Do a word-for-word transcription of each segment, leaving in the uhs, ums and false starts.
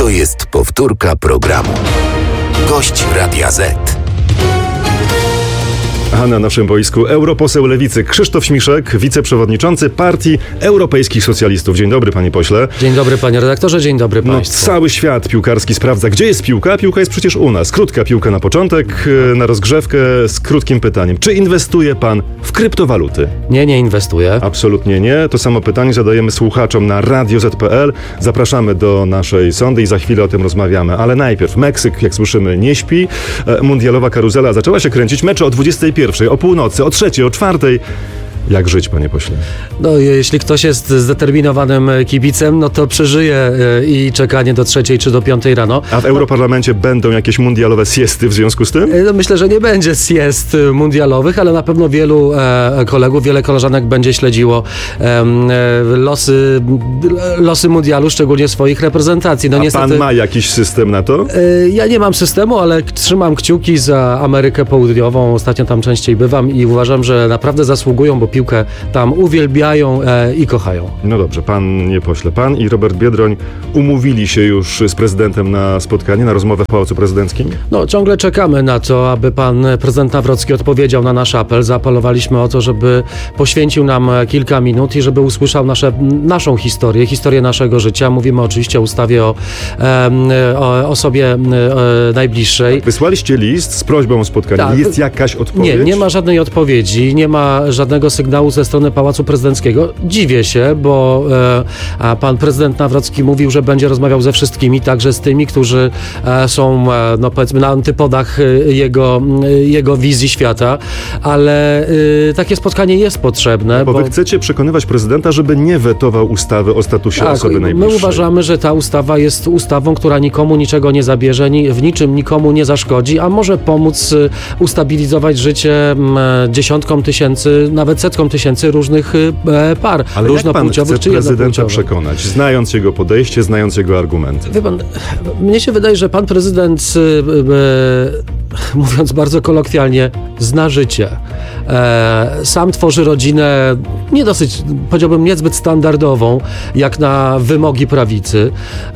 To jest powtórka programu. Gość Radia Z. A na naszym boisku europoseł Lewicy Krzysztof Śmiszek, wiceprzewodniczący Partii Europejskich Socjalistów. Dzień dobry, panie pośle. Dzień dobry, panie redaktorze, dzień dobry no, państwu. Cały świat piłkarski sprawdza, gdzie jest piłka. Piłka jest przecież u nas. Krótka piłka na początek, na rozgrzewkę z krótkim pytaniem. Czy inwestuje pan w kryptowaluty? Nie, nie inwestuję. Absolutnie nie. To samo pytanie zadajemy słuchaczom na radio zet kropka pe el. Zapraszamy do naszej sondy i za chwilę o tym rozmawiamy. Ale najpierw Meksyk, jak słyszymy, nie śpi. Mundialowa karuzela zaczęła się kręcić. Mecze o dwudziestej pierwszej, o północy, o trzeciej, o czwartej. Jak żyć, panie pośle? No, jeśli ktoś jest zdeterminowanym kibicem, no to przeżyje i czekanie do trzeciej czy do piątej rano. A w Europarlamencie no, będą jakieś mundialowe siesty w związku z tym? No, myślę, że nie będzie siest mundialowych, ale na pewno wielu e, kolegów, wiele koleżanek będzie śledziło e, losy, losy mundialu, szczególnie swoich reprezentacji. No, A niestety, pan ma jakiś system na to? E, ja nie mam systemu, ale trzymam kciuki za Amerykę Południową. Ostatnio tam częściej bywam i uważam, że naprawdę zasługują, bo piłkę tam uwielbiają e, i kochają. No dobrze, pan nie pośle. Pan i Robert Biedroń umówili się już z prezydentem na spotkanie, na rozmowę w Pałacu Prezydenckim? No, ciągle czekamy na to, aby pan prezydent Nawrocki odpowiedział na nasz apel. Zaapelowaliśmy o to, żeby poświęcił nam kilka minut i żeby usłyszał nasze, naszą historię, historię naszego życia. Mówimy oczywiście o ustawie o, e, o osobie e, najbliższej. Wysłaliście list z prośbą o spotkanie. Tak. Jest jakaś odpowiedź? Nie, nie ma żadnej odpowiedzi, nie ma żadnego sygnału ze strony Pałacu Prezydenckiego. Dziwię się, bo e, pan prezydent Nawrocki mówił, że będzie rozmawiał ze wszystkimi, także z tymi, którzy e, są, e, no powiedzmy, na antypodach jego, jego wizji świata, ale e, takie spotkanie jest potrzebne. No, bo, bo wy chcecie przekonywać prezydenta, żeby nie wetował ustawy o statusie tak, osoby najbliższej. My uważamy, że ta ustawa jest ustawą, która nikomu niczego nie zabierze, ni, w niczym nikomu nie zaszkodzi, a może pomóc e, ustabilizować życie m, dziesiątkom tysięcy, nawet setkom tysięcy różnych e, par ale różnopłciowych jak pan czy chce prezydenta jednopłciowych. przekonać, znając jego podejście, znając jego argumenty? Wie pan, mnie się wydaje, że pan prezydent, e, e, mówiąc bardzo kolokwialnie, zna życie. E, sam tworzy rodzinę nie dosyć, powiedziałbym, niezbyt standardową, jak na wymogi prawicy,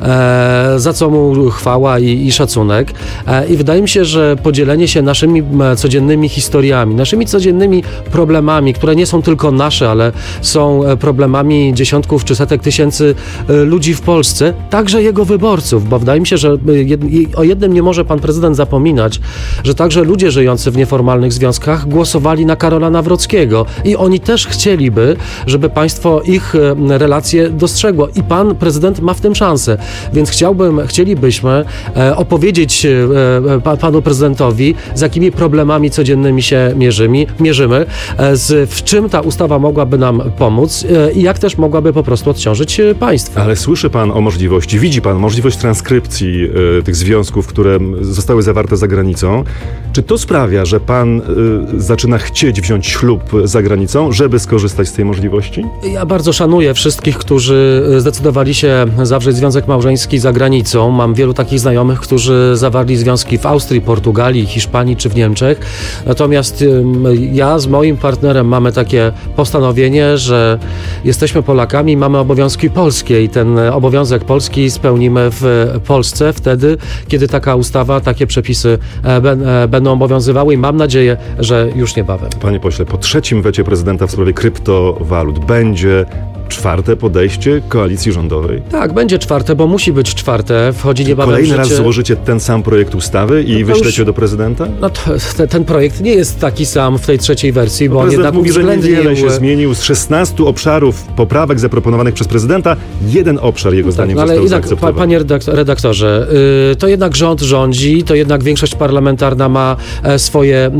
e, za co mu chwała i, i szacunek. E, I wydaje mi się, że podzielenie się naszymi codziennymi historiami, naszymi codziennymi problemami, które nie są tylko nasze, ale są problemami dziesiątków czy setek tysięcy ludzi w Polsce, także jego wyborców, bo wydaje mi się, że jed, o jednym nie może pan prezydent zapominać, że także ludzie żyjący w nieformalnych związkach głosowali na Karola Nawrockiego i oni też chcieliby, żeby państwo ich relacje dostrzegło i pan prezydent ma w tym szansę, więc chciałbym, chcielibyśmy opowiedzieć panu prezydentowi, z jakimi problemami codziennymi się mierzymy, mierzymy, z, w czym ta ustawa mogłaby nam pomóc i jak też mogłaby po prostu odciążyć państwo. Ale słyszy pan o możliwości, widzi pan możliwość transkrypcji y, tych związków, które zostały zawarte za granicą. Czy to sprawia, że pan y, zaczyna chcieć wziąć ślub za granicą, żeby skorzystać z tej możliwości? Ja bardzo szanuję wszystkich, którzy zdecydowali się zawrzeć związek małżeński za granicą. Mam wielu takich znajomych, którzy zawarli związki w Austrii, Portugalii, Hiszpanii czy w Niemczech. Natomiast y, ja z moim partnerem mamy takie postanowienie, że jesteśmy Polakami i mamy obowiązki polskie i ten obowiązek polski spełnimy w Polsce wtedy, kiedy taka ustawa, takie przepisy będą obowiązywały i mam nadzieję, że już niebawem. Panie pośle, po trzecim wecie prezydenta w sprawie kryptowalut będzie czwarte podejście koalicji rządowej? Tak, będzie czwarte, bo musi być czwarte. Wchodzi niebawem Kolejny w życie... raz złożycie ten sam projekt ustawy i no wyślecie już... do prezydenta? No to, te, ten projekt nie jest taki sam w tej trzeciej wersji, bo no on prezydent jednak mówi, że uwzględnił... niewiele się zmienił. Z szesnastu obszarów poprawek zaproponowanych przez prezydenta, jeden obszar jego zdaniem tak, no, został ale jednak, zaakceptowany. Panie redaktorze, yy, to jednak rząd rządzi, to jednak większość parlamentarna ma e, swoje,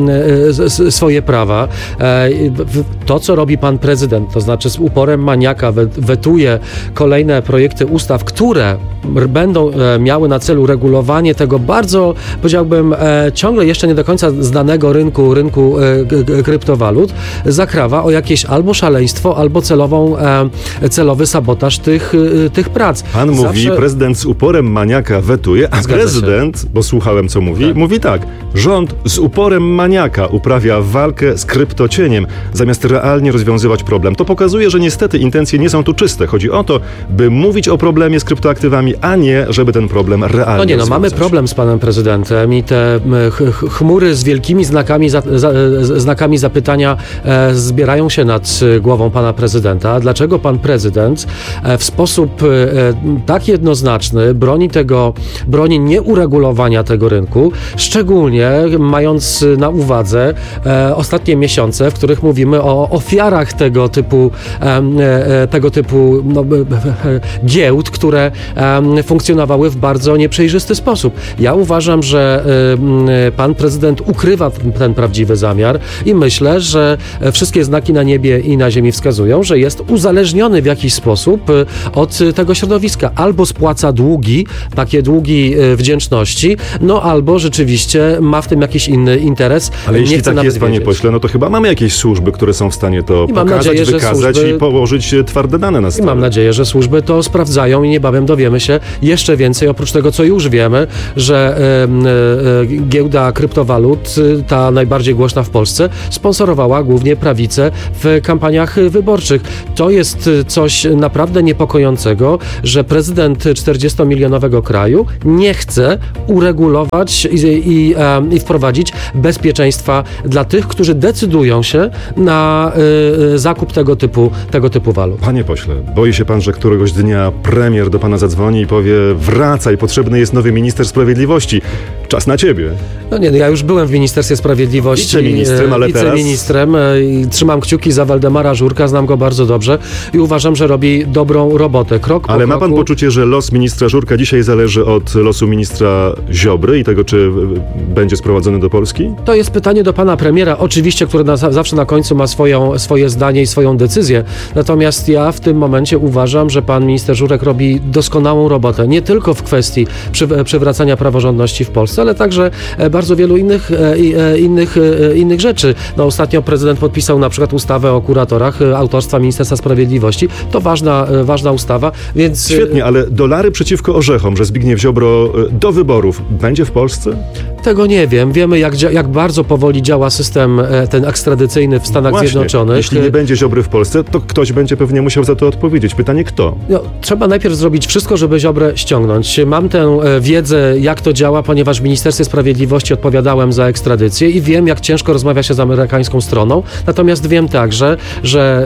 e, swoje prawa. E, to, co robi pan prezydent, to znaczy z uporem maniaka wetuje kolejne projekty ustaw, które będą e, miały na celu regulowanie tego bardzo, powiedziałbym, e, ciągle jeszcze nie do końca znanego rynku, rynku e, g, kryptowalut, zakrawa o jakieś albo szaleństwo, albo celową, e, celowy sabotaż tych, e, tych prac. Pan Zawsze... mówi, prezydent z uporem maniaka wetuje, a Zgadza prezydent, się. bo słuchałem co mówi, tak. mówi tak, rząd z uporem maniaka uprawia walkę z kryptocieniem, zamiast realnie rozwiązywać problem. To pokazuje, że niestety intencje intencje nie są tu czyste. Chodzi o to, by mówić o problemie z kryptoaktywami, a nie, żeby ten problem realnie No nie, no rozwiązać. mamy problem z panem prezydentem i te ch- ch- chmury z wielkimi znakami, za, za, znakami zapytania e, zbierają się nad głową pana prezydenta. Dlaczego pan prezydent e, w sposób e, tak jednoznaczny broni tego, broni nieuregulowania tego rynku, szczególnie mając na uwadze e, ostatnie miesiące, w których mówimy o ofiarach tego typu, e, e, tego typu no, e, giełd, które e, funkcjonowały w bardzo nieprzejrzysty sposób. Ja uważam, że e, pan prezydent ukrywa ten prawdziwy zamiar i myślę, że wszystkie znaki na niebie i na ziemi wskazują, że jest uzależniony w jakiś sposób od tego środowiska. Albo spłaca długi, takie długi wdzięczności, no albo rzeczywiście ma w tym jakiś inny interes. Ale Nie jeśli chcę tak nawet jest, panie wiedzieć. pośle, no to chyba mamy jakieś służby, które są w stanie to I mam pokazać, nadzieję, że wykazać służby- i położyć twarde dane na I stole. mam nadzieję, że służby to sprawdzają i niebawem dowiemy się jeszcze więcej, oprócz tego, co już wiemy, że e, e, giełda kryptowalut, e, ta najbardziej głośna w Polsce, sponsorowała głównie prawicę w kampaniach wyborczych. To jest coś naprawdę niepokojącego, że prezydent czterdziestomilionowego kraju nie chce uregulować i, i, e, i wprowadzić bezpieczeństwa dla tych, którzy decydują się na e, zakup tego typu, tego typu walut. Panie pośle, boi się pan, że któregoś dnia premier do pana zadzwoni i powie: wracaj, potrzebny jest nowy minister sprawiedliwości. Czas na ciebie. No nie, no ja już byłem w Ministerstwie Sprawiedliwości. Wiceministrem, ale teraz- wiceministrem e, i trzymam kciuki za Waldemara Żurka, znam go bardzo dobrze i uważam, że robi dobrą robotę. Krok po Ale ma pan kroku. poczucie, że los ministra Żurka dzisiaj zależy od losu ministra Ziobry i tego, czy y, będzie sprowadzony do Polski? To jest pytanie do pana premiera, oczywiście, który na, zawsze na końcu ma swoją, swoje zdanie i swoją decyzję. Natomiast ja w tym momencie uważam, że pan minister Żurek robi doskonałą robotę. Nie tylko w kwestii przy, przywracania praworządności w Polsce, ale także e, bardzo wielu innych, e, i, e, innych, e, innych rzeczy. No, ostatnio prezydent podpisał na przykład ustawę o kuratorach e, autorstwa Ministerstwa Sprawiedliwości. To ważna, e, ważna ustawa, więc... e, Świetnie, ale dolary przeciwko orzechom, że Zbigniew Ziobro y, do wyborów będzie w Polsce? Tego nie wiem. Wiemy, jak, dzia- jak bardzo powoli działa system e, ten ekstradycyjny w Stanach Właśnie, Zjednoczonych. jeśli nie będzie Ziobry w Polsce, to ktoś będzie pewnie musiał za to odpowiedzieć. Pytanie kto? No, trzeba najpierw zrobić wszystko, żeby Ziobrę ściągnąć. Mam tę e, wiedzę, jak to działa, ponieważ w Ministerstwie Sprawiedliwości odpowiadałem za ekstradycję i wiem, jak ciężko rozmawia się z amerykańską stroną. Natomiast wiem także, że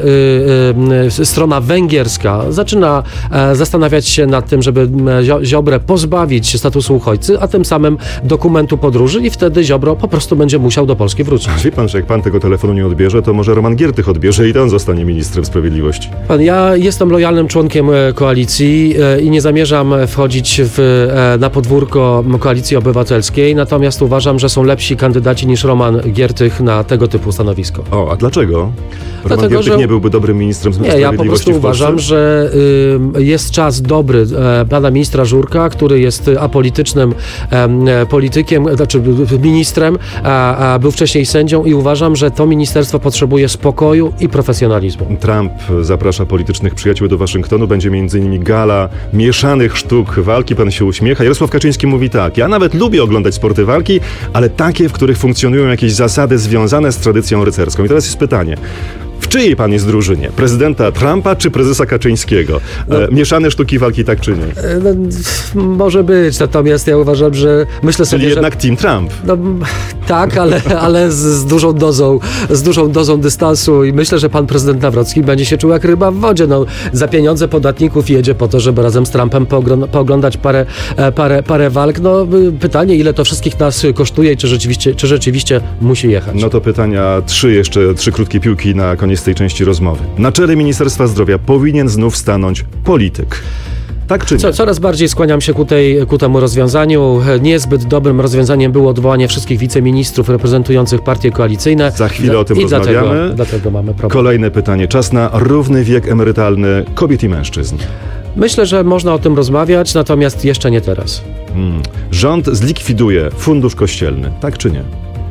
y, y, strona węgierska zaczyna e, zastanawiać się nad tym, żeby Zio- Ziobrę pozbawić statusu uchodźcy, a tym samym dokumentu podróży i wtedy Ziobro po prostu będzie musiał do Polski wrócić. Wie pan, że jak pan tego telefonu nie odbierze, to może Roman Giertych odbierze i to on zostanie ministrem sprawiedliwości. Pan, ja jestem lojalnym członkiem e, koalicji e, i nie zamierzam wchodzić w, e, na podwórko Koalicji Obywatelskiej, natomiast uważam, że są lepsi kandydaci niż Roman Giertych na tego typu stanowisko. O, a dlaczego? Roman Dlatego, Giertych że- nie byłby dobrym ministrem Nie, sprawiedliwości ja po prostu w Polsce? uważam, że y, jest czas dobry e, pana ministra Żurka, który jest apolitycznym em, e, politykiem, znaczy ministrem, a, a był wcześniej sędzią i uważam, że to ministerstwo potrzebuje spokoju i profesjonalizmu. Trump zaprasza politycznych przyjaciół do Waszyngtonu. Będzie między innymi gala mieszanych sztuk walki. Pan się uśmiecha. Jarosław Kaczyński mówi tak: ja nawet lubię oglądać sporty walki, ale takie, w których funkcjonują jakieś zasady związane z tradycją rycerską. I teraz jest pytanie: w czyjej pan jest drużynie? Prezydenta Trumpa czy prezesa Kaczyńskiego? E, mieszane sztuki walki, tak czy nie? E, no, może być, natomiast ja uważam, że myślę Czyli sobie, jednak że... Team Trump. No, m, tak, ale, ale z, z dużą dozą, z dużą dozą dystansu i myślę, że pan prezydent Nawrocki będzie się czuł jak ryba w wodzie. No, za pieniądze podatników jedzie po to, żeby razem z Trumpem poogląd- pooglądać parę, e, parę, parę walk. No, y, pytanie, ile to wszystkich nas kosztuje i czy rzeczywiście, czy rzeczywiście musi jechać. No to pytania trzy, jeszcze trzy krótkie piłki na koniec tej części rozmowy. Na czele Ministerstwa Zdrowia powinien znów stanąć polityk. Tak czy nie? Co, coraz bardziej skłaniam się ku, tej, ku temu rozwiązaniu. Niezbyt dobrym rozwiązaniem było odwołanie wszystkich wiceministrów reprezentujących partie koalicyjne. Za chwilę o tym I rozmawiamy. Dlatego, dlatego mamy problem. Kolejne pytanie. Czas na równy wiek emerytalny kobiet i mężczyzn. Myślę, że można o tym rozmawiać, natomiast jeszcze nie teraz. Hmm. Rząd zlikwiduje fundusz kościelny. Tak czy nie?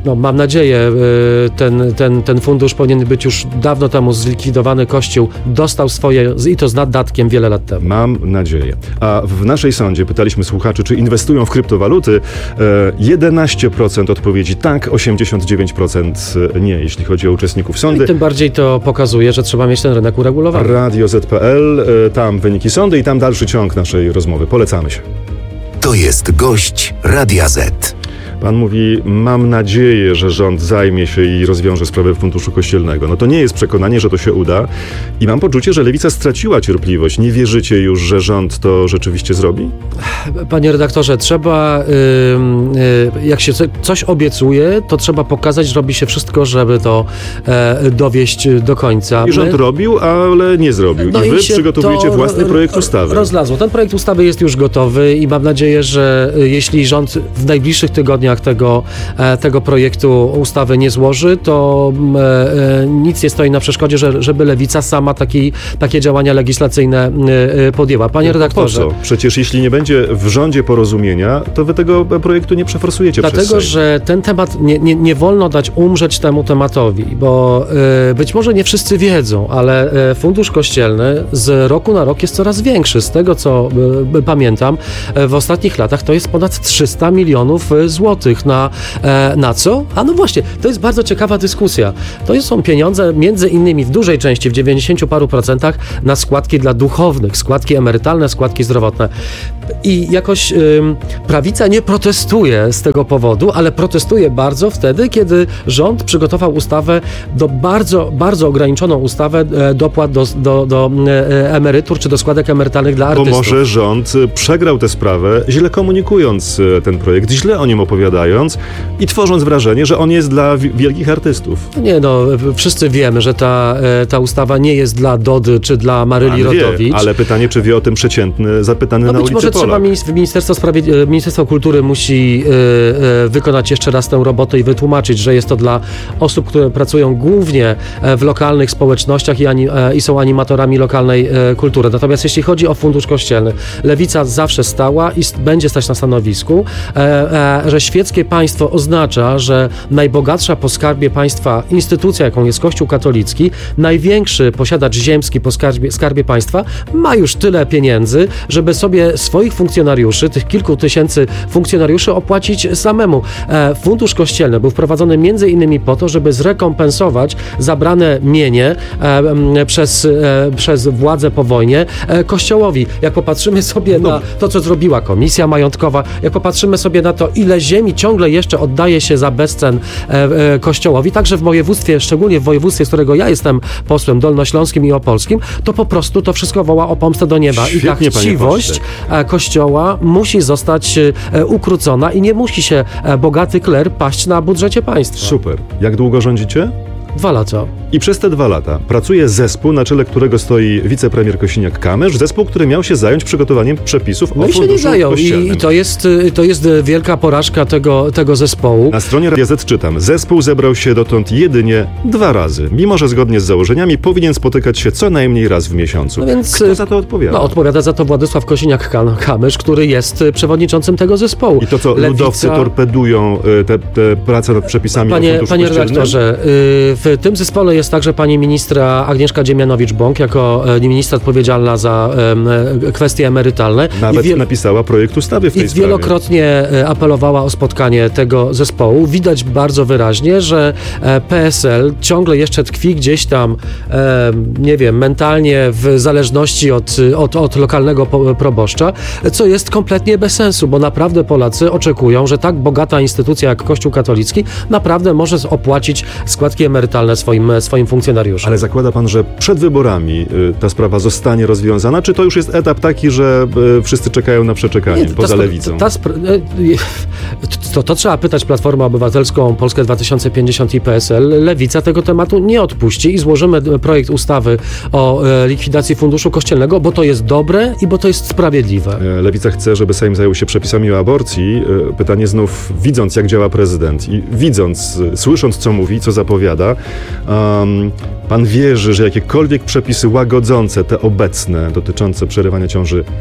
no, mam nadzieję, ten, ten, ten fundusz powinien być już dawno temu zlikwidowany. Kościół dostał swoje i to z naddatkiem wiele lat temu. Mam nadzieję. A w naszej sądzie pytaliśmy słuchaczy, czy inwestują w kryptowaluty. jedenaście procent odpowiedzi tak, osiemdziesiąt dziewięć procent nie, jeśli chodzi o uczestników sądu. I tym bardziej to pokazuje, że trzeba mieć ten rynek uregulowany. Radio zet pe el, tam wyniki sądy i tam dalszy ciąg naszej rozmowy. Polecamy się. To jest gość Radia Z. Pan mówi, mam nadzieję, że rząd zajmie się i rozwiąże sprawę Funduszu Kościelnego. No to nie jest przekonanie, że to się uda i mam poczucie, że Lewica straciła cierpliwość. Nie wierzycie już, że rząd to rzeczywiście zrobi? Panie redaktorze, trzeba, yy, yy, jak się coś obiecuje, to trzeba pokazać, że robi się wszystko, żeby to e, dowieść do końca. I rząd My... robił, ale nie zrobił. No I wy i przygotowujecie własny projekt ustawy. Rozlazło. Ten projekt ustawy jest już gotowy i mam nadzieję, że jeśli rząd w najbliższych tygodniach tego, tego projektu ustawy nie złoży, to e, nic nie stoi na przeszkodzie, że, żeby Lewica sama taki, takie działania legislacyjne e, podjęła. Panie redaktorze. Po co? Przecież jeśli nie będzie w rządzie porozumienia, to wy tego projektu nie przeforsujecie przez Sejm. Dlatego, że ten temat, nie, nie, nie wolno dać umrzeć temu tematowi, bo e, być może nie wszyscy wiedzą, ale e, Fundusz Kościelny z roku na rok jest coraz większy. Z tego, co e, pamiętam, e, w ostatnich latach to jest ponad trzysta milionów złotych. Na, e, na co? A no właśnie, to jest bardzo ciekawa dyskusja. To są pieniądze między innymi w dużej części, w dziewięćdziesięciu paru procentach na składki dla duchownych, składki emerytalne, składki zdrowotne. I jakoś ym, prawica nie protestuje z tego powodu, ale protestuje bardzo wtedy, kiedy rząd przygotował ustawę do bardzo, bardzo ograniczoną ustawę e, dopłat do, do, do e, emerytur czy do składek emerytalnych dla artystów. Bo może rząd przegrał tę sprawę, źle komunikując ten projekt, źle o nim opowiadając i tworząc wrażenie, że on jest dla wielkich artystów. Nie no, wszyscy wiemy, że ta, ta ustawa nie jest dla Dody czy dla Maryli wie, Rodowicz. Ale pytanie, czy wie o tym przeciętny, zapytany no na być ulicy może Polak. trzeba Ministerstwo, Sprawiedli- Ministerstwo Kultury musi yy, yy, wykonać jeszcze raz tę robotę i wytłumaczyć, że jest to dla osób, które pracują głównie w lokalnych społecznościach i, ani, i są animatorami lokalnej yy, kultury. Natomiast jeśli chodzi o Fundusz Kościelny, Lewica zawsze stała i będzie stać na stanowisku, yy, yy, że świeckie państwo oznacza, że najbogatsza po skarbie państwa instytucja, jaką jest Kościół katolicki, największy posiadacz ziemski po skarbie, skarbie państwa, ma już tyle pieniędzy, żeby sobie swoich funkcjonariuszy, tych kilku tysięcy funkcjonariuszy opłacić samemu. E, Fundusz Kościelny był wprowadzony między innymi po to, żeby zrekompensować zabrane mienie e, przez, e, przez władzę po wojnie e, Kościołowi. Jak popatrzymy sobie no. na to, co zrobiła Komisja Majątkowa, jak popatrzymy sobie na to, ile ziemi ciągle jeszcze oddaje się za bezcen e, e, Kościołowi, także w województwie, szczególnie w województwie, z którego ja jestem posłem dolnośląskim i opolskim, to po prostu to wszystko woła o pomstę do nieba. Świetnie, i ta chciwość Kościoła musi zostać e, ukrócona i nie musi się e, bogaty kler paść na budżecie państwa. Super. Jak długo rządzicie? Dwa lata. I przez te dwa lata pracuje zespół, na czele którego stoi wicepremier Kosiniak-Kamysz, zespół, który miał się zająć przygotowaniem przepisów no o i się nie zajął. kościelnym. I, i to, jest, to jest wielka porażka tego, tego zespołu. Na stronie Radia Z czytam, zespół zebrał się dotąd jedynie dwa razy, mimo że zgodnie z założeniami powinien spotykać się co najmniej raz w miesiącu. No więc, kto za to odpowiada? No, odpowiada za to Władysław Kosiniak-Kamysz, który jest przewodniczącym tego zespołu. I to co, Lewica... ludowcy torpedują te, te prace nad przepisami panie, o funduszu Panie kościelnym? redaktorze, w tym zespole jest także pani ministra Agnieszka Dziemianowicz-Bąk, jako ministra odpowiedzialna za um, kwestie emerytalne. Nawet wiel... napisała projekt ustawy w tej I sprawie. wielokrotnie apelowała o spotkanie tego zespołu. Widać bardzo wyraźnie, że P S L ciągle jeszcze tkwi gdzieś tam, e, nie wiem, mentalnie w zależności od, od, od lokalnego proboszcza, co jest kompletnie bez sensu, bo naprawdę Polacy oczekują, że tak bogata instytucja jak Kościół katolicki naprawdę może opłacić składki emerytalne swoim, swoim funkcjonariuszom. Ale zakłada pan, że przed wyborami y, ta sprawa zostanie rozwiązana, czy to już jest etap taki, że y, wszyscy czekają na przeczekanie, nie, poza lewicą? Ta, ta to, to trzeba pytać Platformę Obywatelską, Polskę dwa tysiące pięćdziesiąt i P S L. Lewica tego tematu nie odpuści i złożymy projekt ustawy o e, likwidacji Funduszu Kościelnego, bo to jest dobre i bo to jest sprawiedliwe. Lewica chce, żeby Sejm zajął się przepisami o aborcji. Pytanie znów, widząc jak działa prezydent i widząc, słysząc co mówi, co zapowiada, um, pan wierzy, że jakiekolwiek przepisy łagodzące te obecne, dotyczące przerywania ciąży,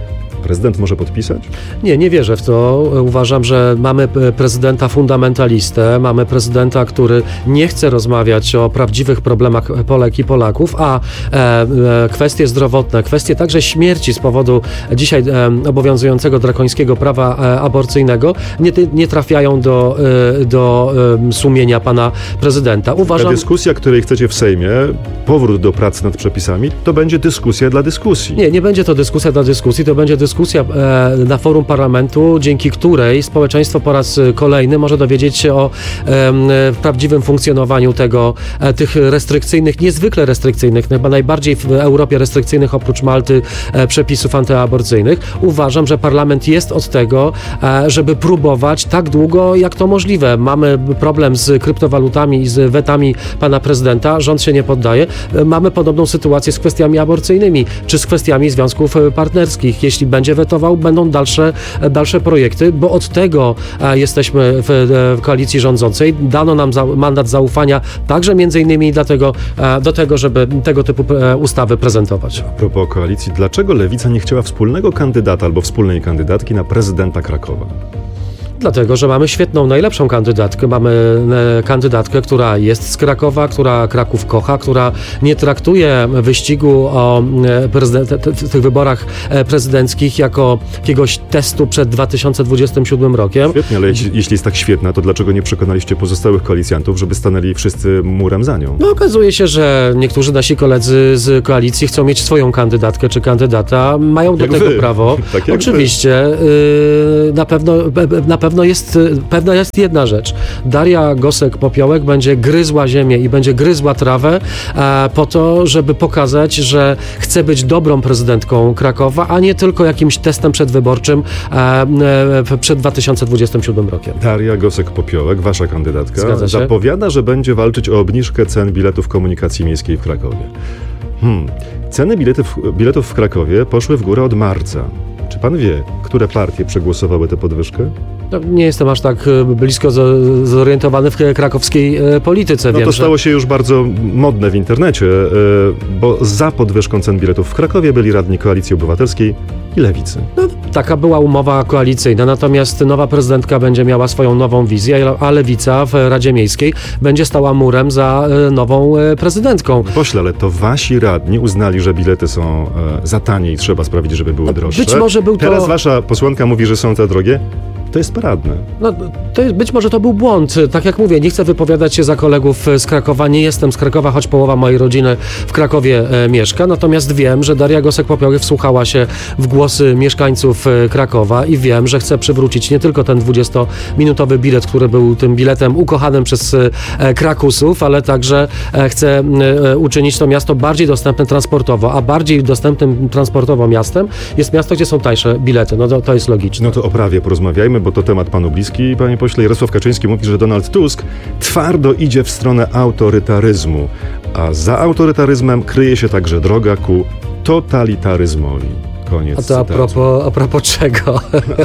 prezydent może podpisać? Nie, nie wierzę w to. Uważam, że mamy prezydenta fundamentalistę, mamy prezydenta, który nie chce rozmawiać o prawdziwych problemach Polek i Polaków, a e, e, kwestie zdrowotne, kwestie także śmierci z powodu dzisiaj e, obowiązującego drakońskiego prawa e, aborcyjnego nie, nie trafiają do, e, do e, sumienia pana prezydenta. Uważam... Ta dyskusja, której chcecie w Sejmie, powrót do pracy nad przepisami, to będzie dyskusja dla dyskusji. Nie, nie będzie to dyskusja dla dyskusji, to będzie dyskusja e, na forum parlamentu, dzięki której społeczeństwo po raz kolejny może dowiedzieć się o e, prawdziwym funkcjonowaniu tego, e, tych restrykcyjnych, niezwykle restrykcyjnych, chyba najbardziej w Europie restrykcyjnych oprócz Malty e, przepisów antyaborcyjnych. Uważam, że parlament jest od tego, e, żeby próbować tak długo, jak to możliwe. Mamy problem z kryptowalutami i z wetami pana prezydenta, rząd się nie poddaje. E, mamy podobną sytuację z kwestiami aborcyjnymi, czy z kwestiami związków partnerskich. Jeśli będzie wetował, będą dalsze, dalsze projekty, bo od tego e, jesteśmy w, w koalicji rządzącej. Dano nam za, mandat zaufania także między innymi dlatego, e, do tego, żeby tego typu e, ustawy prezentować. A propos koalicji, dlaczego Lewica nie chciała wspólnego kandydata albo wspólnej kandydatki na prezydenta Krakowa? Dlatego, że mamy świetną, najlepszą kandydatkę. Mamy e, kandydatkę, która jest z Krakowa, która Kraków kocha, która nie traktuje wyścigu o e, prezydent, te, te, w tych wyborach e, prezydenckich jako jakiegoś testu przed dwa tysiące dwudziestym siódmym rokiem. Świetnie, ale jeśli, jeśli jest tak świetna, to dlaczego nie przekonaliście pozostałych koalicjantów, żeby stanęli wszyscy murem za nią? No okazuje się, że niektórzy nasi koledzy z koalicji chcą mieć swoją kandydatkę czy kandydata. Mają do jak tego wy. prawo. Tak jak Oczywiście. Y, na pewno, na pewno jest, pewna jest jedna rzecz. Daria Gosek-Popiołek będzie gryzła ziemię i będzie gryzła trawę e, po to, żeby pokazać, że chce być dobrą prezydentką Krakowa, a nie tylko jakimś testem przedwyborczym e, e, przed dwa tysiące dwudziestym siódmym rokiem. Daria Gosek-Popiołek, wasza kandydatka, Zgadza się. zapowiada, że będzie walczyć o obniżkę cen biletów komunikacji miejskiej w Krakowie. Hmm. Ceny biletów, biletów w Krakowie poszły w górę od marca. Czy pan wie, które partie przegłosowały tę podwyżkę? No, nie jestem aż tak blisko zorientowany w krakowskiej polityce. No Wiem, to że... stało się już bardzo modne w internecie, bo za podwyżką cen biletów w Krakowie byli radni Koalicji Obywatelskiej i Lewicy. No, taka była umowa koalicyjna, natomiast nowa prezydentka będzie miała swoją nową wizję, a Lewica w Radzie Miejskiej będzie stała murem za nową prezydentką. Pośle, ale to wasi radni uznali, że bilety są za tanie i trzeba sprawić, żeby były droższe. Być może był to... Teraz wasza posłanka mówi, że są za drogie. To jest paradne. No, to jest, być może to był błąd. Tak jak mówię, nie chcę wypowiadać się za kolegów z Krakowa. Nie jestem z Krakowa, choć połowa mojej rodziny w Krakowie e, mieszka. Natomiast wiem, że Daria Gosek-Popiołek wsłuchała się w głosy mieszkańców e, Krakowa i wiem, że chce przywrócić nie tylko ten dwudziestominutowy bilet, który był tym biletem ukochanym przez e, Krakusów, ale także e, chce e, uczynić to miasto bardziej dostępne transportowo, a bardziej dostępnym transportowo miastem jest miasto, gdzie są tańsze bilety. No to, to jest logiczne. No to o prawie porozmawiajmy, bo to temat panu bliski. Panie pośle, Jarosław Kaczyński mówi, że Donald Tusk twardo idzie w stronę autorytaryzmu, a za autorytaryzmem kryje się także droga ku totalitaryzmowi. Koniec A to a propos, a propos czego?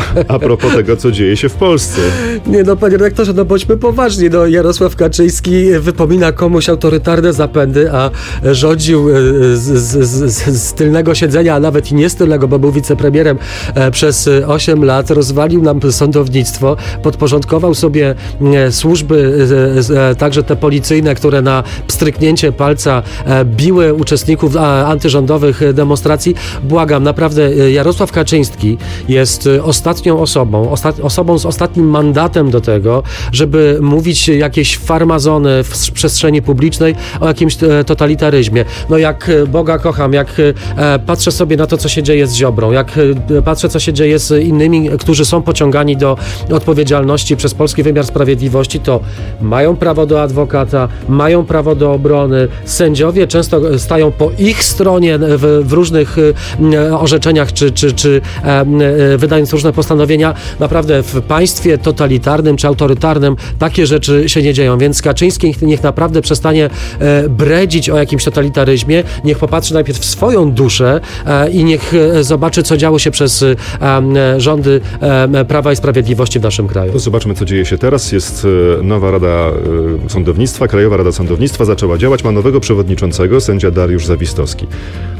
A propos tego, co dzieje się w Polsce. Nie no, panie redaktorze, no bądźmy poważni. No, Jarosław Kaczyński wypomina komuś autorytarne zapędy, a rządził z, z, z, z tylnego siedzenia, a nawet i nie z tylnego, bo był wicepremierem przez osiem lat, rozwalił nam sądownictwo, podporządkował sobie służby, także te policyjne, które na pstryknięcie palca biły uczestników antyrządowych demonstracji. Błagam, naprawdę Jarosław Kaczyński jest ostatnią osobą, osta- osobą z ostatnim mandatem do tego, żeby mówić jakieś farmazony w przestrzeni publicznej o jakimś totalitaryzmie. No jak Boga kocham, jak e, patrzę sobie na to, co się dzieje z Ziobrą, jak e, patrzę, co się dzieje z innymi, którzy są pociągani do odpowiedzialności przez polski wymiar sprawiedliwości, to mają prawo do adwokata, mają prawo do obrony. Sędziowie często stają po ich stronie w, w różnych e, orzeczeniach, czy, czy, czy e, e, wydając różne postanowienia. Naprawdę w państwie totalitarnym czy autorytarnym takie rzeczy się nie dzieją, więc Kaczyński niech naprawdę przestanie e, bredzić o jakimś totalitaryzmie, niech popatrzy najpierw w swoją duszę e, i niech e, zobaczy, co działo się przez e, e, rządy e, Prawa i Sprawiedliwości w naszym kraju. To zobaczmy, co dzieje się teraz. Jest e, nowa Rada e, Sądownictwa, Krajowa Rada Sądownictwa zaczęła działać, ma nowego przewodniczącego, sędzia Dariusz Zawistowski.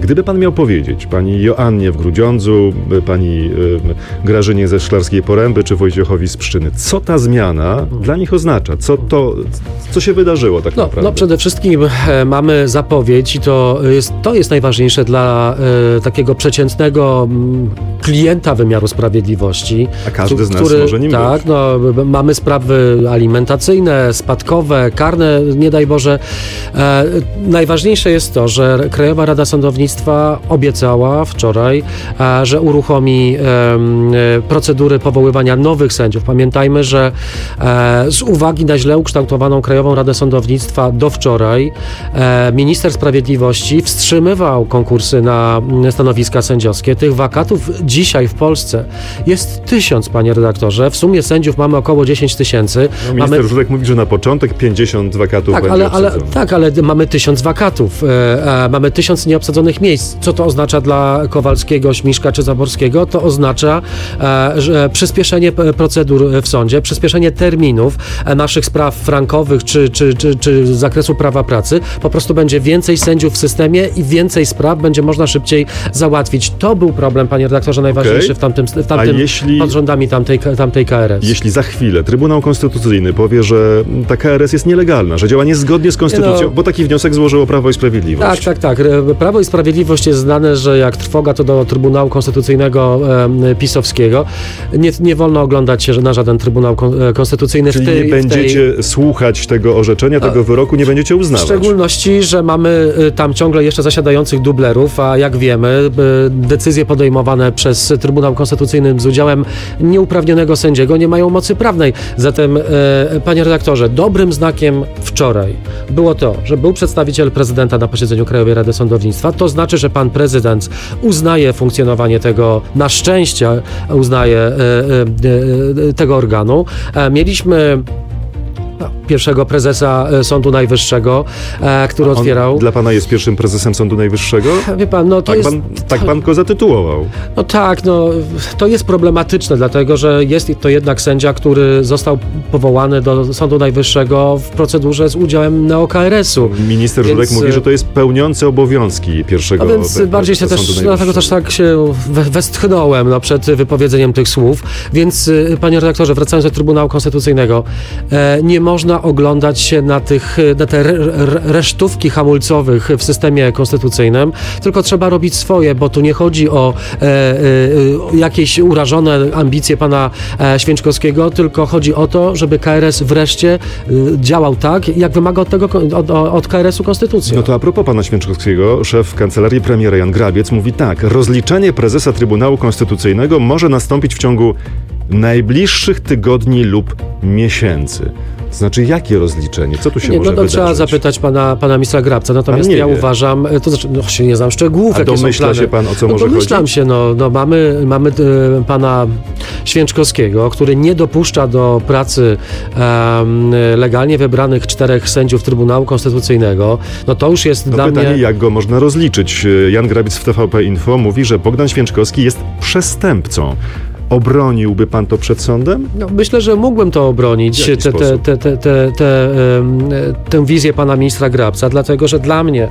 Gdyby pan miał powiedzieć pani Joannie w Grudziądzu, pani y, Grażynie ze Szklarskiej Poręby czy Wojciechowi z Pszczyny, co ta zmiana dla nich oznacza? Co to, co się wydarzyło tak no, naprawdę? No przede wszystkim e, mamy zapowiedź i to jest, to jest najważniejsze dla e, takiego przeciętnego m, klienta wymiaru sprawiedliwości. A każdy tu, z nas który, może nim Tak, być. no, b- mamy sprawy alimentacyjne, spadkowe, karne, nie daj Boże. E, najważniejsze jest to, że Krajowa Rada Sądownictwa obiecała wczoraj, e, że uruchomi e, e, procedury powoływania nowych sędziów. Pamiętajmy, że e, z uwagi na źle ukształtowaną Krajową Radę Sądownictwa do wczoraj e, minister sprawiedliwości wstrzymywał konkursy na mm, stanowiska sędziowskie. Tych wakatów dzisiaj w Polsce jest tysiąc, panie redaktorze. W sumie sędziów mamy około dziesięć tysięcy. No, minister mamy... Żurek mówi, że na początek pięćdziesiąt wakatów Tak, będzie ale, ale, obsadzonych. tak, ale mamy tysiąc wakatów, e, e, mamy tysiąc nieobsadzonych miejsc. Co to oznacza dla Kowalskiego, Śmiszka czy Zaborskiego? To oznacza e, że przyspieszenie p- procedur w sądzie, przyspieszenie terminów e, naszych spraw frankowych czy, czy, czy, czy z zakresu prawa pracy. Po prostu będzie więcej sędziów w systemie i więcej spraw będzie można szybciej załatwić. To był problem, panie redaktorze, najważniejszy Okay. w tamtym, w tamtym jeśli- pod rządami tamtej, tamtej K R S. Jeśli za chwilę Trybunał Konstytucyjny powie, że ta K R S jest nielegalna, że działa niezgodnie z konstytucją, No. bo taki wniosek złożyło Prawo i Sprawiedliwość. Tak, tak, tak. Prawo i Sprawiedliwość jest znane, że jak trwoga to do Trybunału Konstytucyjnego e, pisowskiego. Nie, nie wolno oglądać się na żaden Trybunał Kon- e, Konstytucyjny Czyli w tej... nie będziecie w tej... słuchać tego orzeczenia, tego wyroku, nie będziecie W uznawać. szczególności, że mamy e, tam ciągle jeszcze zasiadających dublerów, a jak wiemy, e, decyzje podejmowane przez Trybunał Konstytucyjny z udziałem nieuprawnionego sędziego nie mają mocy prawnej. Zatem, e, panie redaktorze, dobrym znakiem wczoraj było to, że był przedstawiciel prezydenta na posiedzeniu Krajowej Rady Sądownictwa. To znaczy, że pan prezydent uznaje funkcjonowanie tego, na szczęście uznaje e, e, e, tego organu. E, mieliśmy pierwszego prezesa e, Sądu Najwyższego, e, który On otwierał... dla pana jest pierwszym prezesem Sądu Najwyższego? Wie pan, no to Tak jest... pan, tak pan go zatytułował. No tak, no to jest problematyczne, dlatego że jest to jednak sędzia, który został powołany do Sądu Najwyższego w procedurze z udziałem neo-K R S-u. Minister Więc, Żurek mówi, że to jest pełniący obowiązki pierwszego A więc be- bardziej się prezesa też, Sądu dlatego też Najwyższego. tak się we, westchnąłem no, przed wypowiedzeniem tych słów. Więc, y, panie redaktorze, wracając do Trybunału Konstytucyjnego, e, nie można oglądać się na, tych, na te re, re, resztówki hamulcowych w systemie konstytucyjnym, tylko trzeba robić swoje, bo tu nie chodzi o e, e, jakieś urażone ambicje pana e, Święczkowskiego, tylko chodzi o to, żeby K R S wreszcie e, działał tak, jak wymaga od, tego, od, od K R S-u konstytucja. No to a propos pana Święczkowskiego, szef Kancelarii Premiera Jan Grabiec mówi tak: rozliczenie prezesa Trybunału Konstytucyjnego może nastąpić w ciągu najbliższych tygodni lub miesięcy. To znaczy, jakie rozliczenie? Co tu się Nie, może no to wydarzyć? trzeba zapytać pana, pana ministra Grabca, natomiast Pan nie ja wie. uważam, to znaczy, no się nie znam szczegółów, A jakie są domyśla plany. się pan, o co no, może domyślam chodzi? się, no, no mamy, mamy e, pana Święczkowskiego, który nie dopuszcza do pracy em, legalnie wybranych czterech sędziów Trybunału Konstytucyjnego. No to już jest No dla pytanie, mnie... jak go można rozliczyć? Jan Grabiec w T V P Info mówi, że Bogdan Święczkowski jest przestępcą. Obroniłby pan to przed sądem? No, myślę, że mógłbym to obronić, W jaki te, te, sposób? te, te, te, te, em, tę wizję pana ministra Grabca, dlatego że dla mnie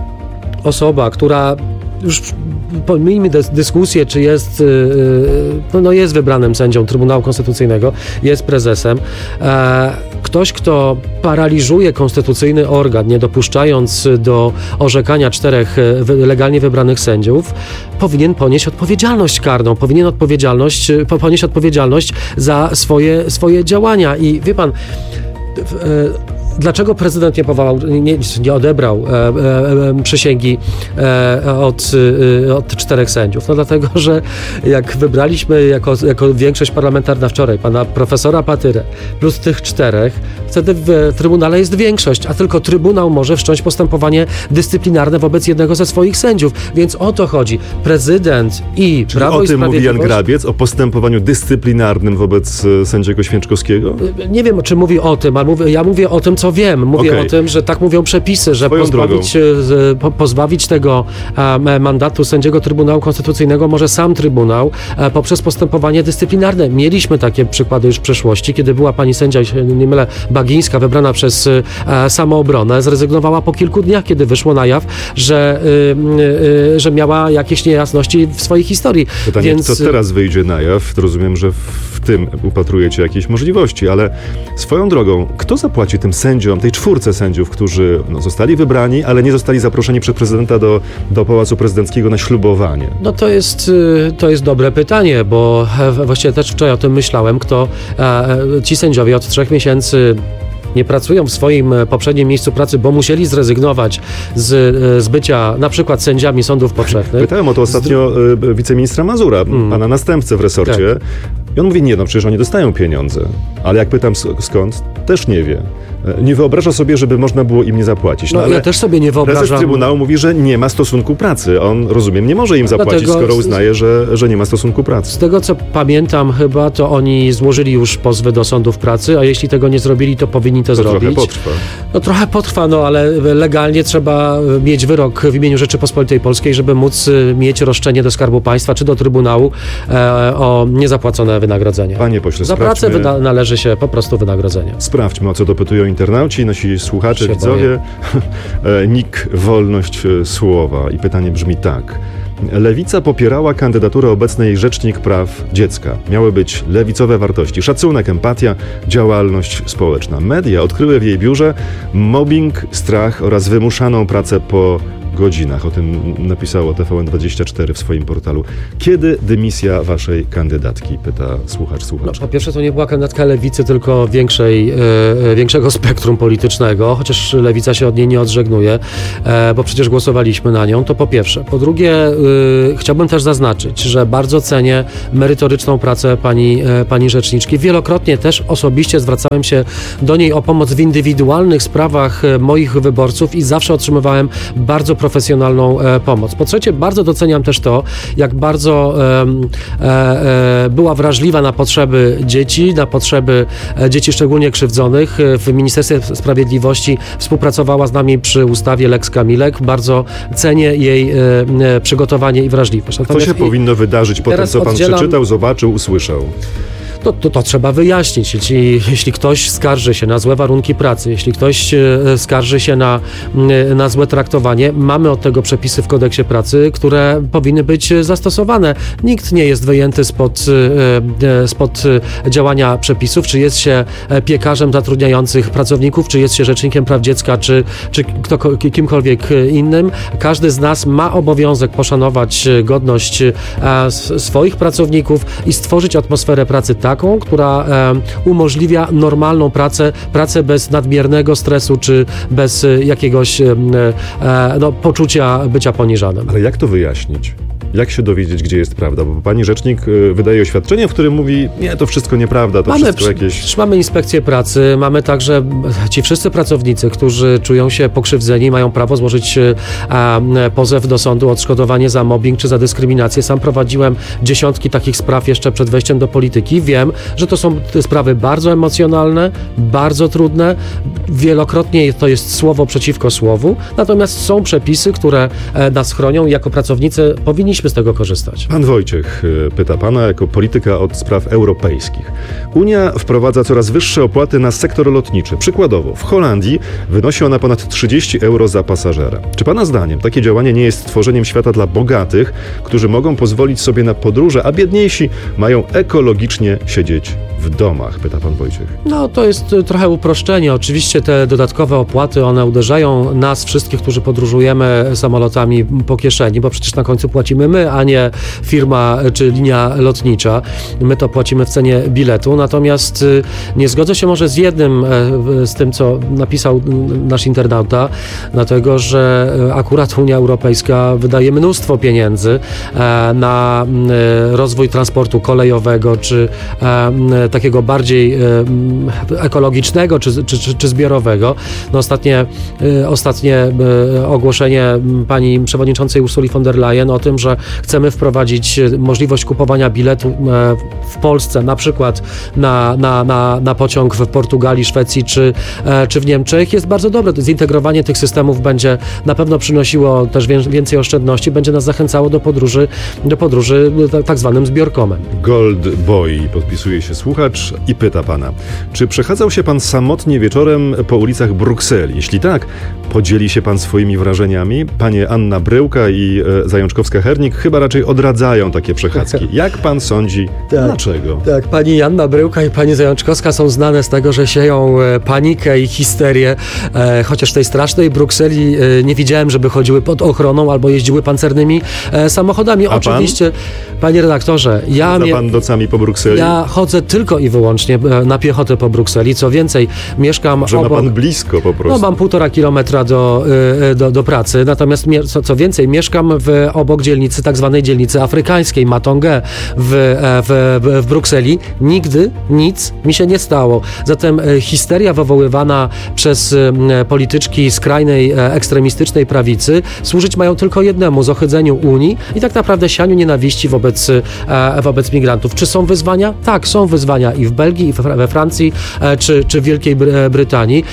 osoba, która już pomijmy dys- dyskusję, czy jest, yy, no, no jest wybranym sędzią Trybunału Konstytucyjnego, jest prezesem. E, ktoś, kto paraliżuje konstytucyjny organ, nie dopuszczając do orzekania czterech e, wy- legalnie wybranych sędziów, powinien ponieść odpowiedzialność karną, powinien odpowiedzialność, po- ponieść odpowiedzialność za swoje, swoje działania. I wie pan, w, e, dlaczego prezydent nie powołał, nie, nie odebrał e, e, e, przysięgi e, od, e, od czterech sędziów? No dlatego, że jak wybraliśmy jako, jako większość parlamentarna wczoraj pana profesora Patyrę plus tych czterech, wtedy w Trybunale jest większość, a tylko Trybunał może wszcząć postępowanie dyscyplinarne wobec jednego ze swoich sędziów. Więc o to chodzi. Prezydent i Czyli Prawo o i tym mówi Jan Sprawiedliwość... Grabiec, o postępowaniu dyscyplinarnym wobec e, sędziego Święczkowskiego? Nie wiem, czy mówi o tym, ale mówię, ja mówię o tym, co co wiem. Mówię Okay. o tym, że tak mówią przepisy, że pozbawić, po, pozbawić tego e, mandatu sędziego Trybunału Konstytucyjnego może sam Trybunał e, poprzez postępowanie dyscyplinarne. Mieliśmy takie przykłady już w przeszłości, kiedy była pani sędzia, nie mylę, Bagińska, wybrana przez e, Samoobronę, zrezygnowała po kilku dniach, kiedy wyszło na jaw, że, e, e, że miała jakieś niejasności w swojej historii. Pytanie, Więc... co teraz wyjdzie na jaw? Rozumiem, że w tym upatrujecie jakieś możliwości, ale swoją drogą, kto zapłaci tym sędziom, tej czwórce sędziów, którzy no, zostali wybrani, ale nie zostali zaproszeni przez prezydenta do, do Pałacu Prezydenckiego na ślubowanie? No to jest, to jest dobre pytanie, bo właściwie też wczoraj o tym myślałem, kto ci sędziowie od trzech miesięcy nie pracują w swoim poprzednim miejscu pracy, bo musieli zrezygnować z, z bycia na przykład sędziami sądów powszechnych. Pytałem o to ostatnio z... wiceministra Mazura, hmm. pana następcę w resorcie. Tak. I on mówi, nie no, przecież oni dostają pieniądze. Ale jak pytam skąd, też nie wie. Nie wyobraża sobie, żeby można było im nie zapłacić. No, no ale ja też sobie nie wyobrażam. Prezes Trybunału mówi, że nie ma stosunku pracy. On, rozumiem, nie może im zapłacić, Dlatego skoro uznaje, że, że nie ma stosunku pracy. Z tego, co pamiętam chyba, to oni złożyli już pozwy do sądów pracy, a jeśli tego nie zrobili, to powinni to, to zrobić. Trochę potrwa. No trochę potrwa, no ale legalnie trzeba mieć wyrok w imieniu Rzeczypospolitej Polskiej, żeby móc mieć roszczenie do Skarbu Państwa czy do Trybunału e, o niezapłacone wynagrodzenie. Panie pośle, Za pracę wyna- należy się po prostu wynagrodzenie. Sprawdźmy, o co dopytują internauci, nasi słuchacze, się widzowie. Nik Wolność Słowa. I pytanie brzmi tak. Lewica popierała kandydaturę obecnej Rzecznik Praw Dziecka. Miały być lewicowe wartości, szacunek, empatia, działalność społeczna. Media odkryły w jej biurze mobbing, strach oraz wymuszaną pracę po godzinach. O tym napisało T V N dwadzieścia cztery w swoim portalu. Kiedy dymisja waszej kandydatki? Pyta słuchacz, słuchacz. No, po pierwsze, to nie była kandydatka Lewicy, tylko większej, e, większego spektrum politycznego, chociaż Lewica się od niej nie odżegnuje, e, bo przecież głosowaliśmy na nią. To po pierwsze. Po drugie, e, chciałbym też zaznaczyć, że bardzo cenię merytoryczną pracę pani, e, pani rzeczniczki. Wielokrotnie też osobiście zwracałem się do niej o pomoc w indywidualnych sprawach moich wyborców i zawsze otrzymywałem bardzo profesjonalną e, pomoc. Po trzecie, bardzo doceniam też to, jak bardzo e, e, była wrażliwa na potrzeby dzieci, na potrzeby e, dzieci szczególnie krzywdzonych. W Ministerstwie Sprawiedliwości współpracowała z nami przy ustawie Lex Kamilek. Bardzo cenię jej e, e, przygotowanie i wrażliwość. Natomiast Co się i, powinno wydarzyć po tym, co pan oddzielam... przeczytał, zobaczył, usłyszał? To, to, to trzeba wyjaśnić. Jeśli, jeśli ktoś skarży się na złe warunki pracy, jeśli ktoś e, skarży się na, e, na złe traktowanie, mamy od tego przepisy w kodeksie pracy, które powinny być zastosowane. Nikt nie jest wyjęty spod, e, e, spod działania przepisów, czy jest się piekarzem zatrudniających pracowników, czy jest się rzecznikiem praw dziecka, czy, czy kto, kimkolwiek innym. Każdy z nas ma obowiązek poszanować godność e, swoich pracowników i stworzyć atmosferę pracy tak, taką, która e, umożliwia normalną pracę, pracę bez nadmiernego stresu, czy bez e, jakiegoś e, e, no, poczucia bycia poniżanym. Ale jak to wyjaśnić? Jak się dowiedzieć, gdzie jest prawda? Bo pani rzecznik y, wydaje oświadczenie, w którym mówi, nie, to wszystko nieprawda, to mamy, wszystko jakieś... Mamy inspekcję pracy, mamy także ci wszyscy pracownicy, którzy czują się pokrzywdzeni, mają prawo złożyć a, pozew do sądu o odszkodowanie za mobbing czy za dyskryminację. Sam prowadziłem dziesiątki takich spraw jeszcze przed wejściem do polityki. Wiem, że to są sprawy bardzo emocjonalne, bardzo trudne. Wielokrotnie to jest słowo przeciwko słowu, natomiast są przepisy, które nas chronią i jako pracownicy powinniśmy z tego korzystać. Pan Wojciech pyta pana jako polityka od spraw europejskich. Unia wprowadza coraz wyższe opłaty na sektor lotniczy. Przykładowo w Holandii wynosi ona ponad trzydzieści euro za pasażera. Czy pana zdaniem takie działanie nie jest tworzeniem świata dla bogatych, którzy mogą pozwolić sobie na podróże, a biedniejsi mają ekologicznie siedzieć w domach? Pyta pan Wojciech. No to jest trochę uproszczenie. Oczywiście te dodatkowe opłaty, one uderzają nas wszystkich, którzy podróżujemy samolotami po kieszeni, bo przecież na końcu płacimy my, a nie firma czy linia lotnicza. My to płacimy w cenie biletu. Natomiast nie zgodzę się może z jednym, z tym, co napisał nasz internauta, dlatego, że akurat Unia Europejska wydaje mnóstwo pieniędzy na rozwój transportu kolejowego czy takiego bardziej e, ekologicznego czy, czy, czy, czy zbiorowego. No ostatnie, e, ostatnie e, ogłoszenie pani przewodniczącej Ursuli von der Leyen o tym, że chcemy wprowadzić możliwość kupowania biletu e, w Polsce, na przykład na, na, na, na pociąg w Portugalii, Szwecji czy, e, czy w Niemczech, jest bardzo dobre. Zintegrowanie tych systemów będzie na pewno przynosiło też więcej oszczędności, będzie nas zachęcało do podróży, do podróży tak zwanym zbiorkomem. Gold Boy, podpisuje się słuchacz i pyta pana, czy przechadzał się pan samotnie wieczorem po ulicach Brukseli? Jeśli tak, podzieli się pan swoimi wrażeniami? Panie Anna Bryłka i e, Zajączkowska-Hernik chyba raczej odradzają takie przechadzki. Jak pan sądzi, tak, dlaczego? Tak, pani Anna Bryłka i pani Zajączkowska są znane z tego, że sieją e, panikę i histerię, e, chociaż w tej strasznej Brukseli e, nie widziałem, żeby chodziły pod ochroną albo jeździły pancernymi e, samochodami. A Oczywiście, pan? Panie redaktorze, ja... Za pan nocami po Brukseli? Ja chodzę tylko i wyłącznie na piechotę po Brukseli. Co więcej, mieszkam Że obok... ma pan blisko po prostu. No, mam półtora kilometra do, do, do pracy, natomiast co, co więcej, mieszkam w, obok dzielnicy, tak zwanej dzielnicy afrykańskiej, Matonge w, w, w Brukseli. Nigdy nic mi się nie stało. Zatem histeria wywoływana przez polityczki skrajnej, ekstremistycznej prawicy służyć mają tylko jednemu, zohydzeniu Unii i tak naprawdę sianiu nienawiści wobec, wobec migrantów. Czy są wyzwania? Tak, są wyzwania i w Belgii, i we Francji, czy, czy w Wielkiej Brytanii.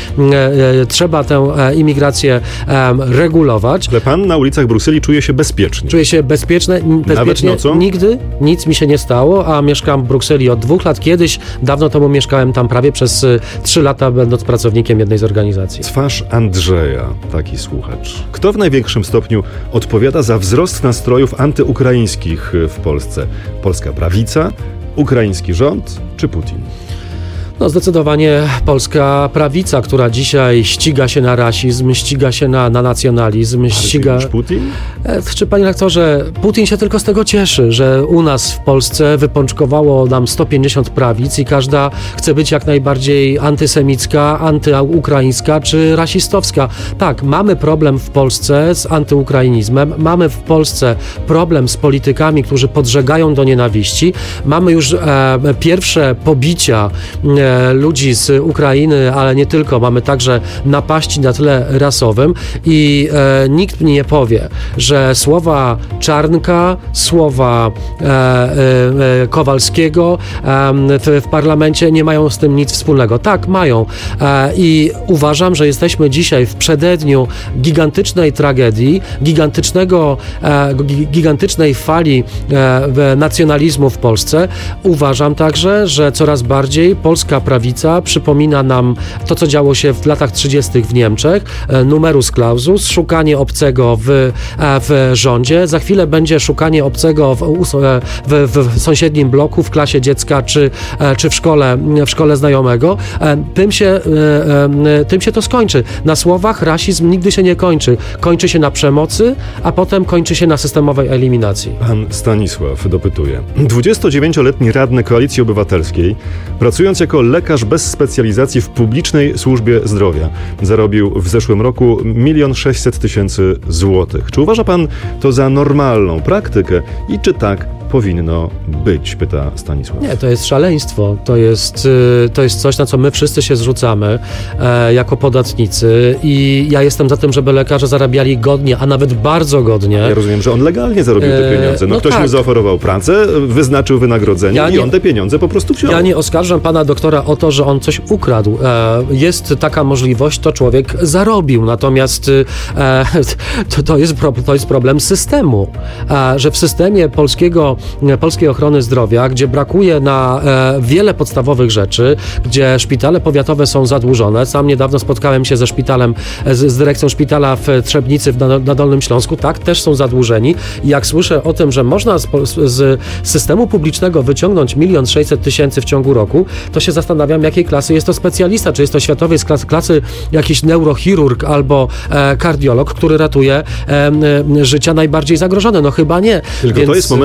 Trzeba tę imigrację regulować. Ale pan na ulicach Brukseli czuje się bezpiecznie? Czuję się bezpieczne, bezpiecznie. Nawet nocą? Nigdy nic mi się nie stało, a mieszkam w Brukseli od dwóch lat. Kiedyś, dawno temu mieszkałem tam prawie przez trzy lata, będąc pracownikiem jednej z organizacji. Twarz Andrzeja, taki słuchacz. Kto w największym stopniu odpowiada za wzrost nastrojów antyukraińskich w Polsce? Polska prawica, ukraiński rząd czy Putin? No zdecydowanie polska prawica, która dzisiaj ściga się na rasizm, ściga się na, na nacjonalizm, ściga... Niż Putin? E, czy panie lektorze, Putin się tylko z tego cieszy, że u nas w Polsce wypączkowało nam sto pięćdziesiąt prawic i każda chce być jak najbardziej antysemicka, antyukraińska czy rasistowska. Tak, mamy problem w Polsce z antyukrainizmem, mamy w Polsce problem z politykami, którzy podżegają do nienawiści, mamy już e, pierwsze pobicia e, ludzi z Ukrainy, ale nie tylko. Mamy także napaści na tle rasowym i e, nikt mi nie powie, że słowa Czarnka, słowa e, e, Kowalskiego e, w, w parlamencie nie mają z tym nic wspólnego. Tak, mają. E, I uważam, że jesteśmy dzisiaj w przededniu gigantycznej tragedii, gigantycznego, e, gigantycznej fali e, nacjonalizmu w Polsce. Uważam także, że coraz bardziej polska prawica przypomina nam to, co działo się w latach trzydziestych w Niemczech, numerus clausus, szukanie obcego w, w rządzie. Za chwilę będzie szukanie obcego w, w, w sąsiednim bloku, w klasie dziecka, czy, czy w szkole, w szkole znajomego. Tym się, tym się to skończy. Na słowach rasizm nigdy się nie kończy. Kończy się na przemocy, a potem kończy się na systemowej eliminacji. Pan Stanisław dopytuje. dwudziestodziewięcioletni radny Koalicji Obywatelskiej, pracując jako lekarz bez specjalizacji w publicznej służbie zdrowia, zarobił w zeszłym roku milion sześćset tysięcy złotych. Czy uważa pan to za normalną praktykę i czy tak powinno być? Pyta Stanisław. Nie, to jest szaleństwo. To jest, to jest coś, na co my wszyscy się zrzucamy e, jako podatnicy i ja jestem za tym, żeby lekarze zarabiali godnie, a nawet bardzo godnie. Ja rozumiem, że on legalnie zarobił te pieniądze. No, no ktoś tak. mu zaoferował pracę, wyznaczył wynagrodzenie ja i nie, on te pieniądze po prostu wziął. Ja nie oskarżam pana doktora o to, że on coś ukradł. E, jest taka możliwość, to człowiek zarobił. Natomiast e, to, to, jest, to jest problem systemu, e, że w systemie polskiego polskiej ochrony zdrowia, gdzie brakuje na e, wiele podstawowych rzeczy, gdzie szpitale powiatowe są zadłużone. Sam niedawno spotkałem się ze szpitalem, z, z dyrekcją szpitala w Trzebnicy w, na, na Dolnym Śląsku. Tak, też są zadłużeni. I jak słyszę o tym, że można z, z systemu publicznego wyciągnąć milion sześćset tysięcy w ciągu roku, to się zastanawiam, jakiej klasy jest to specjalista. Czy jest to światowej klasy, klasy jakiś neurochirurg albo e, kardiolog, który ratuje e, e, życia najbardziej zagrożone. No chyba nie. Tylko Więc... to jest moment, kiedy wy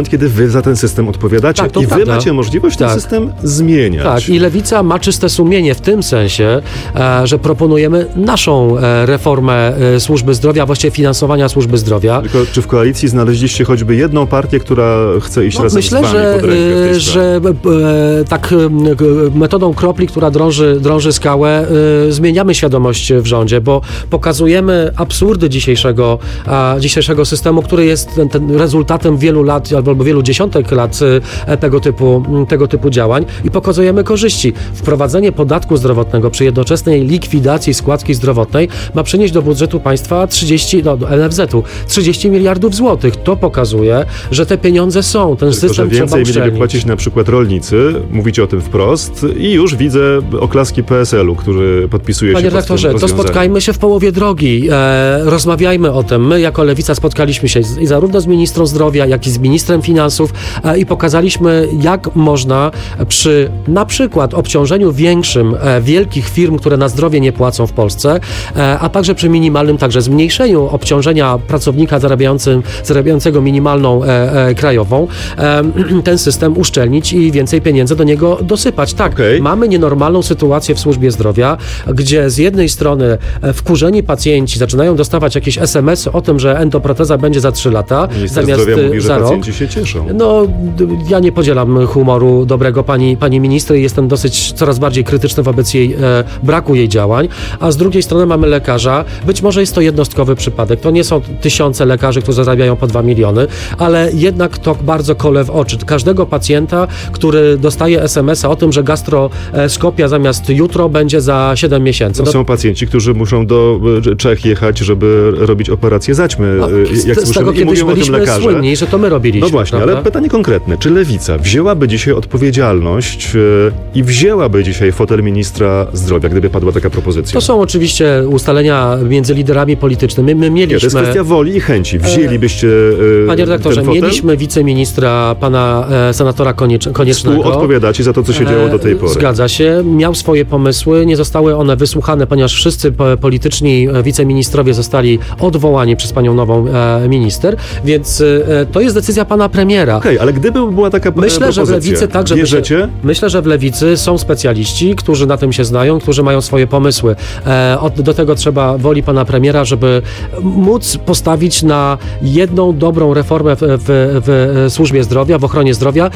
wy za ten system odpowiadacie Tak, to i wy prawda. macie możliwość ten Tak. system zmieniać. Tak, i Lewica ma czyste sumienie w tym sensie, e, że proponujemy naszą e, reformę e, służby zdrowia, właściwie finansowania służby zdrowia. Tylko czy w koalicji znaleźliście choćby jedną partię, która chce iść No, razem myślę, z wami że, pod rękę w tej e, sprawie? że e, tak e, metodą kropli, która drąży, drąży skałę, e, zmieniamy świadomość w rządzie, bo pokazujemy absurdy dzisiejszego, a, dzisiejszego systemu, który jest ten, ten rezultatem wielu lat albo wielu dziesiątek lat e, tego typu, tego typu działań i pokazujemy korzyści. Wprowadzenie podatku zdrowotnego przy jednoczesnej likwidacji składki zdrowotnej ma przynieść do budżetu państwa trzydzieści, no, do N F Z-u trzydzieści miliardów złotych. To pokazuje, że te pieniądze są. Ten Tylko, że system trzeba więcej mieliby uszczelnić. płacić na przykład rolnicy, mówicie o tym wprost i już widzę oklaski P S L u, który podpisuje Panie się pod tym redaktorze, to rozwiązaniem. spotkajmy się w połowie drogi. E, rozmawiajmy o tym. My jako Lewica spotkaliśmy się z, i zarówno z ministrą zdrowia, jak i z ministrem finansów e, i pokazaliśmy, jak można przy na przykład obciążeniu większym e, wielkich firm, które na zdrowie nie płacą w Polsce, e, a także przy minimalnym także zmniejszeniu obciążenia pracownika zarabiającym, zarabiającego minimalną e, e, krajową, e, ten system uszczelnić i więcej pieniędzy do niego dosypać. Tak, Okej. mamy nienormalną sytuację w służbie zdrowia, gdzie z jednej strony e, wkurzeni pacjenci zaczynają dostawać jakieś es em esy o tym, że endoproteza będzie za trzy lata, Minister zamiast zdrowia e, mówi, że za rok. pacjenci się cieszą. No, d- ja nie podzielam humoru dobrego pani, pani ministry i jestem dosyć coraz bardziej krytyczny wobec jej e, braku jej działań, a z drugiej strony mamy lekarza, być może jest to jednostkowy przypadek, to nie są tysiące lekarzy, którzy zarabiają po dwa miliony, ale jednak to bardzo kole w oczy. Każdego pacjenta, który dostaje es emesa o tym, że gastroskopia zamiast jutro będzie za siedem miesięcy. To No, są pacjenci, którzy muszą do e, Czech jechać, żeby robić operację zaćmy, no, e, z, jak z tego słyszymy, i kiedyś mówią o tym byliśmy lekarze. słynni, że to my robiliśmy. No właśnie, prawda? ale pytanie konkretne. Czy Lewica wzięłaby dzisiaj odpowiedzialność e, i wzięłaby dzisiaj fotel ministra zdrowia, gdyby padła taka propozycja? To są oczywiście ustalenia między liderami politycznymi. My Nie, to jest mieliśmy... kwestia woli i chęci. Wzięlibyście e, Panie redaktorze, ten fotel? mieliśmy wiceministra, pana e, senatora Koniecz, Koniecznego. Współodpowiadacie za to, co się działo do tej E, pory. Zgadza się. Miał swoje pomysły, nie zostały one wysłuchane, ponieważ wszyscy po- polityczni e, wiceministrowie zostali odwołani przez panią nową e, minister, więc e, to jest decyzja pana premiera. Okej, ale gdyby była taka e, Myślę, że w propozycja, Lewicy także bierzecie? Myślę, myślę, że w Lewicy są specjaliści, którzy na tym się znają, którzy mają swoje pomysły. E, od, do tego trzeba woli pana premiera, żeby móc postawić na jedną dobrą reformę w, w, w służbie zdrowia, w ochronie zdrowia